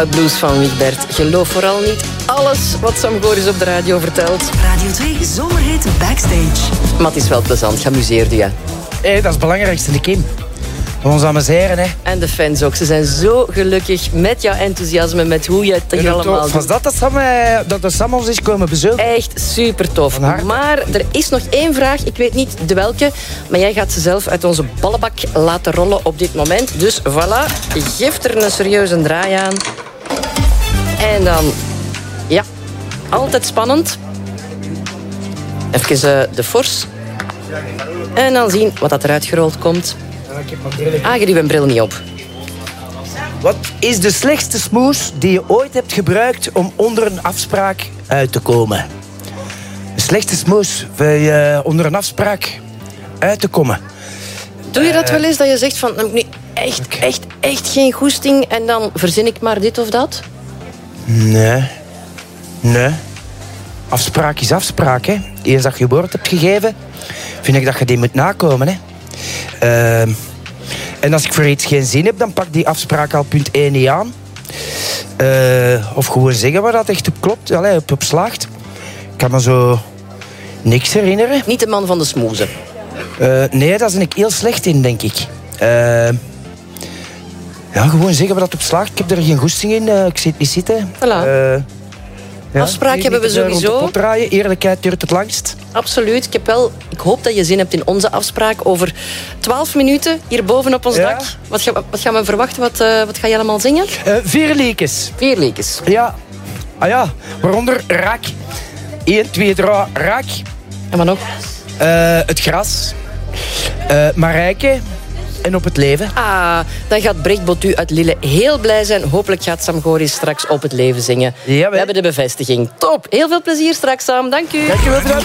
Blues van Wigbert. Geloof vooral niet alles wat Sam Goris op de radio vertelt. Radio 2 Zomerhit Backstage. Maar het is wel plezant, geamuseerd u, ja. Dat is het belangrijkste, de Kim. We ons amuseren, hè. En de fans ook. Ze zijn zo gelukkig met jouw enthousiasme, met hoe je het hier allemaal doet. Was dat Sam ons is komen bezoeken? Echt super tof. Maar er is nog één vraag. Ik weet niet de welke. Maar jij gaat ze zelf uit onze ballenbak laten rollen op dit moment. Dus voilà, geef er een serieuze draai aan. En dan... Ja, altijd spannend. Even de fors. En dan zien wat dat eruit gerold komt. Je hebt mijn bril niet op. Wat is de slechtste smoes die je ooit hebt gebruikt om onder een afspraak uit te komen? De slechtste smoes voor onder een afspraak uit te komen. Doe je dat wel eens, dat je zegt van... Nu echt geen goesting en dan verzin ik maar dit of dat? Nee. Afspraak is afspraak, hè. Eens dat je woord hebt gegeven, vind ik dat je die moet nakomen, hè. En als ik voor iets geen zin heb, dan pak die afspraak al punt 1 niet aan. Of gewoon zeggen waar dat echt op klopt, op slaagt. Ik kan me zo niks herinneren. Niet de man van de smoezen. Nee, daar ben ik heel slecht in, denk ik. Gewoon zeggen waar dat op slaagt. Ik heb er geen goesting in, ik zit niet zitten. Voilà. Afspraak hebben we sowieso. Draaien. Eerlijkheid duurt het langst. Absoluut. Ik hoop dat je zin hebt in onze afspraak over 12 minuten hier boven op ons dak. Wat gaan we verwachten? Wat ga je allemaal zingen? 4 liedjes. 4 liedjes. Ja. Waaronder Raak. 1, 2, 3, Raak. En wat nog? Het gras. Marijke. En op het leven. Dan gaat Brecht Botu uit Lille heel blij zijn. Hopelijk gaat Sam Goris straks op het leven zingen. Ja, we hebben de bevestiging. Top. Heel veel plezier straks, Sam. Dank u. Dank u wel.